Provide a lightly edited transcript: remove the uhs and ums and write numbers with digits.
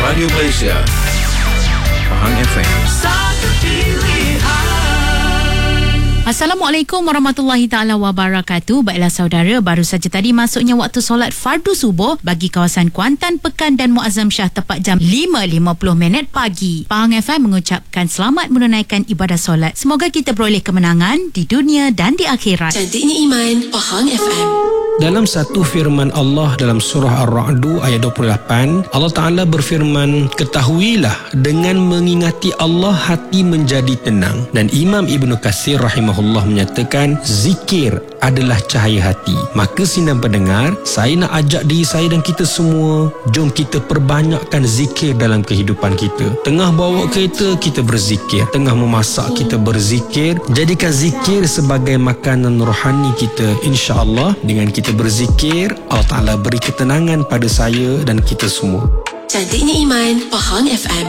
Radio Malaysia, Pahang FM. Satu pilihan. Assalamualaikum warahmatullahi taala wabarakatuh. Baiklah saudara, baru saja tadi masuknya waktu solat fardu subuh bagi kawasan Kuantan, Pekan dan Muazzam Shah tepat jam 5.50 pagi. Pahang FM mengucapkan selamat menunaikan ibadah solat. Semoga kita beroleh kemenangan di dunia dan di akhirat. Cantiknya iman, Pahang FM. Dalam satu firman Allah dalam surah Ar-Ra'du ayat 28, Allah Ta'ala berfirman, ketahuilah dengan mengingati Allah hati menjadi tenang. Dan Imam Ibn Katsir rahimahullah menyatakan, zikir adalah cahaya hati. Maka sidang pendengar, saya nak ajak diri saya dan kita semua, jom kita perbanyakkan zikir dalam kehidupan kita. Tengah bawa kereta, kita berzikir. Tengah memasak, kita berzikir. Jadikan zikir sebagai makanan rohani kita. InsyaAllah dengan kita berzikir, Allah Ta'ala beri ketenangan pada saya dan kita semua. Cantiknya iman, Pahang FM.